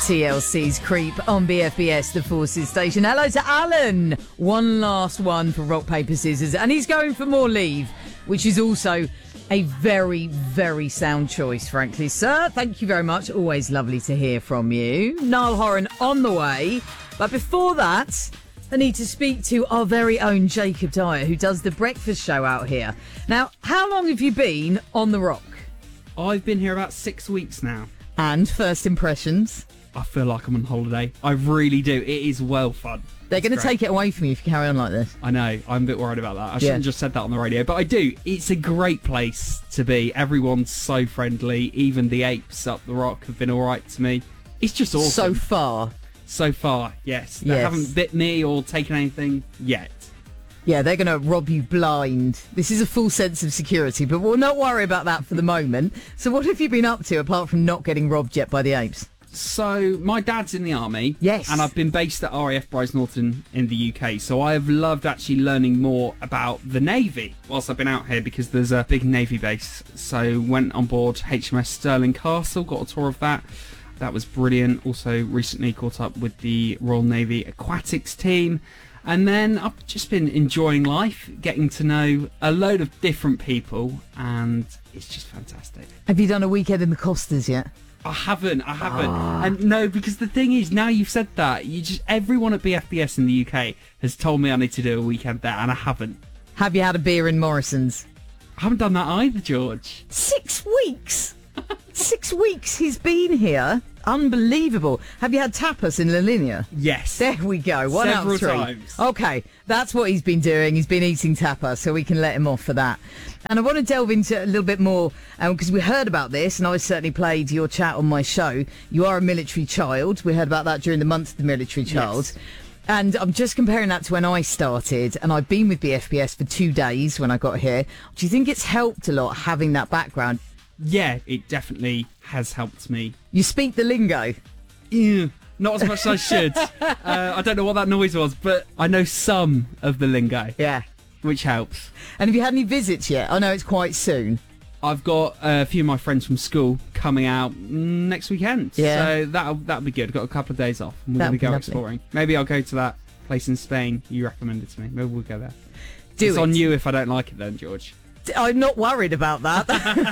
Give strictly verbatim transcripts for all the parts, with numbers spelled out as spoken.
T L C's Creep on B F B S, the Forces station. Hello to Alan. One last one for rock, paper, scissors. And he's going for more leave, which is also a very, very sound choice, frankly. Sir, thank you very much. Always lovely to hear from you. Niall Horan on the way. But before that, I need to speak to our very own Jacob Dyer, who does the breakfast show out here. Now, how long have you been on the rock? I've been here about six weeks now. And first impressions? I feel like I'm on holiday. I really do. It is well fun. They're going to take it away from you if you carry on like this. I know. I'm a bit worried about that. I shouldn't Yeah. have just said that on the radio. But I do. It's a great place to be. Everyone's so friendly. Even the apes up the rock have been all right to me. It's just awesome. So far. So far, yes. They Yes. haven't bit me or taken anything yet. Yeah, they're going to rob you blind. This is a full sense of security, but we'll not worry about that for the moment. So what have you been up to apart from not getting robbed yet by the apes? So, my dad's in the army. Yes. And I've been based at R A F Bryce Norton in the U K. So I have loved actually learning more about the Navy whilst I've been out here because there's a big Navy base. So went on board H M S Stirling Castle, got a tour of that. That was brilliant. Also recently caught up with the Royal Navy Aquatics team. And then I've just been enjoying life, getting to know a load of different people, and it's just fantastic. Have you done a weekend in the Costas yet? I haven't, I haven't. And no, because the thing is, now you've said that, you just everyone at B F B S in the U K has told me I need to do a weekend there, and I haven't. Have you had a beer in Morrison's? I haven't done that either, George. Six weeks! Six weeks he's been here. Unbelievable. Have you had tapas in La Linea? Yes. There we go. One out Several of three. times. Okay, that's what he's been doing. He's been eating tapas, so we can let him off for that. And I want to delve into a little bit more, because um, we heard about this, and I certainly played your chat on my show. You are a military child. We heard about that during the month of the military child. Yes. And I'm just comparing that to when I started, and I've been with B F B S for two days when I got here. Do you think it's helped a lot having that background? Yeah, it definitely has helped me. You speak the lingo. Ew, not as much as I should. uh, I don't know what that noise was, but I know some of the lingo. Yeah. Which helps. And have you had any visits yet? I know it's quite soon. I've got a few of my friends from school coming out next weekend. Yeah. So that'll, that'll be good. Got a couple of days off. And we're going That'd to be go lovely. exploring. Maybe I'll go to that place in Spain you recommended to me. Maybe we'll go there. Do it's it. on you if I don't like it then, George. I'm not worried about that.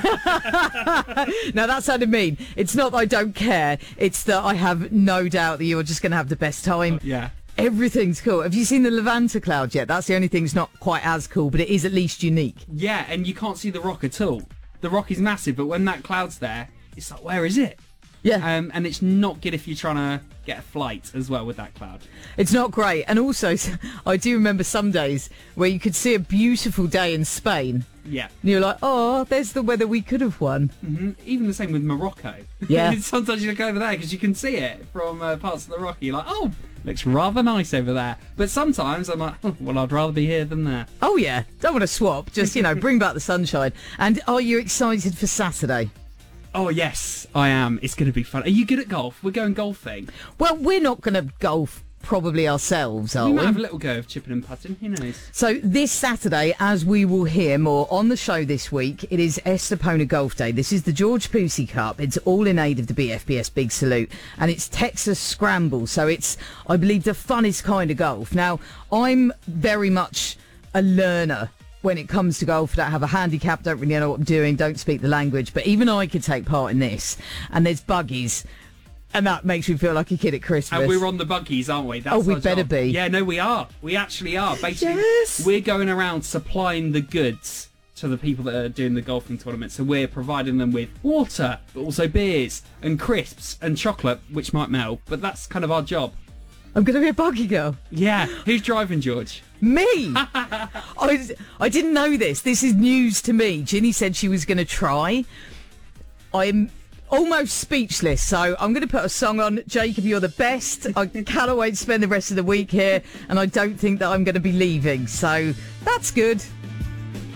No, that sounded mean. It's not that I don't care. It's that I have no doubt that you're just going to have the best time. Yeah. Everything's cool. Have you seen the Levanta cloud yet? That's the only thing that's not quite as cool, but it is at least unique. Yeah, and you can't see the rock at all. The rock is massive, but when that cloud's there, it's like, where is it? Yeah. Um, and it's not good if you're trying to get a flight as well with that cloud. It's not great. And also, I do remember some days where you could see a beautiful day in Spain. Yeah. And you're like, oh, there's the weather we could have won. hmm Even the same with Morocco. Yeah. Sometimes you look over there because you can see it from uh, parts of the rock. You're like, oh, looks rather nice over there. But sometimes I'm like, oh, well, I'd rather be here than there. Oh, yeah. Don't want to swap. Just, you know, bring back the sunshine. And are you excited for Saturday? Oh, yes, I am. It's going to be fun. Are you good at golf? We're going golfing. Well, we're not going to golf probably ourselves, are We we? might have a little go of chipping and putting. Who knows? So this Saturday, as we will hear more on the show this week, it is Estepona Golf Day. This is the George Pusey Cup. It's all in aid of the B F B S Big Salute. And it's Texas Scramble. So it's, I believe, the funnest kind of golf. Now, I'm very much a learner when it comes to golf. I don't have a handicap, don't really know what I'm doing, don't speak the language. But even I could take part in this. And there's buggies. And that makes me feel like a kid at Christmas. And we're on the buggies, aren't we? That's Oh, we our better job. be. Yeah, no, we are. We actually are. Basically, Yes. we're going around supplying the goods to the people that are doing the golfing tournament. So we're providing them with water, but also beers and crisps and chocolate, which might melt. But that's kind of our job. I'm going to be a buggy girl. Yeah. Who's driving, George? Me? I, I didn't know this. This is news to me. Ginny said she was going to try. I'm almost speechless, so I'm going to put a song on. Jacob, you're the best. I cannot wait to spend the rest of the week here, and I don't think that I'm going to be leaving. So that's good.